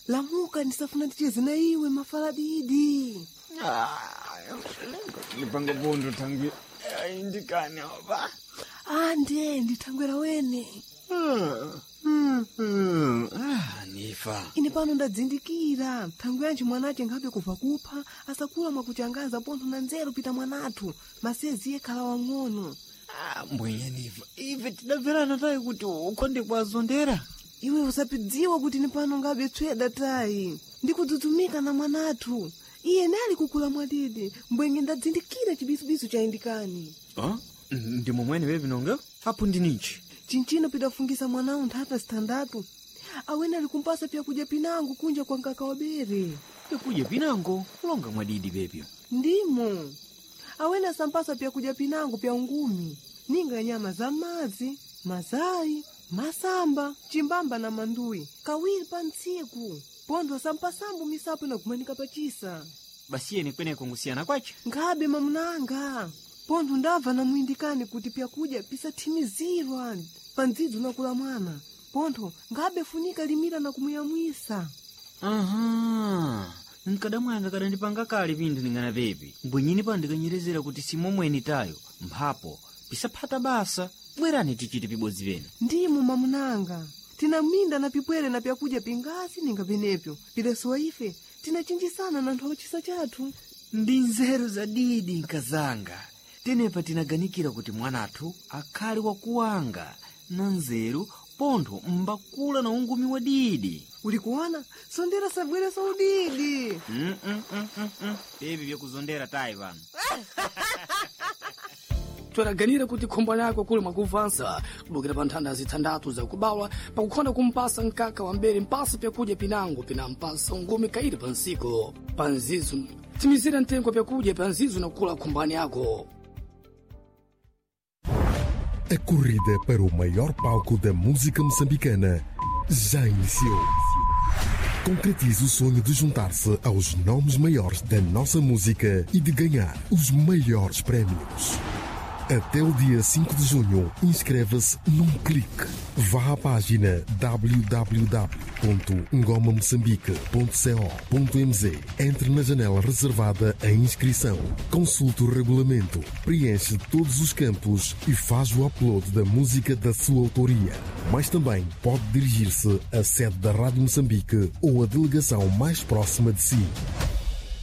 lamuka ndisafuna ticheze na iwe mafaladidi. Nipanga bondo tangu indikane oba. Ande nditangwera wene. Nifa. Ine pano ndadzindikira tangu yanji mwanache ngabe kuva kupha asakula mwakuchangaza pontho na nzeru pita mwanathu masezi yekhala wang'ono. Mbwenye Nifa, ife tidabverana tayi kuti ukonde kwazondera. Iwe usapidziwa kuti ni pano ngabe tsweda tayi ndikudzudzumika na mwanathu. Iye nali kukula mwadidi mbwenye ndadzindikira chibisubisu cha indikani. Ndi momwene bebi nonga apo ndinichi chinchino pidafungisa mwanao nthata sitandatu awene ali kumpasa pyakudya pinango kunja kwa nkaka wabere. Pyakudya pinango longa mwadidi bebyo? Ndimo awene asampasa pyakudya pinango pya ungumi ninga nyama za mazi, mazai, masamba, chimbamba na manduyi kawiri pa ntsiku pondo asampasambu misapo na kumanika pachisa. Basiyeni kweneko ngusiyana kwacha ngabe mamunanga pontho ndabva na muindikani kuti pyakudya pisathimizirwa pandzidzi nakula mwana pontho ngabe funika limira na kumuyamwisa. Nkadamwanga kadandipanga kale pinthu ningana pepi mbwenyini pandikanyerezera kuti simomweni tayo mphapo pisaphata basa bwerani tichite pibodzi pene. Ndimo mamunanga tinaminda na pipwere na pyakudya pingasi ninga penepyo pilesowa ife tinachinjisana na nthawi chisa chathu. Ndi nzeru zadidi nkazanga tenepa tinaganikira kuti mwanathu akhali wakuwanga na nzeru pontho mbakula na ungumi wa didi. Uli kuona sondera sabweresa udidi. Bebi vyakuzondera tayi pano. Twaraganira kuti khombo lako kuli mwakuvansa kudokera pa nthanda zithandatu zakubawa pakukhonda kumpasa nkaka wambere mpasa pyakudya pinango pinampasa ungumi kairi pa nsiku panzizu timizira ntengo pyakudya panzizu nakula khombani yako. A corrida para o maior palco da música moçambicana já iniciou. Concretize o sonho de juntar-se aos nomes maiores da nossa música e de ganhar os maiores prémios. Até o dia 5 de junho, inscreva-se num clique. Vá à página www.ngomamoçambique.co.mz. Entre na janela reservada à inscrição. Consulte o regulamento, preenche todos os campos e faz o upload da música da sua autoria. Mas também pode dirigir-se à sede da Rádio Moçambique ou à delegação mais próxima de si.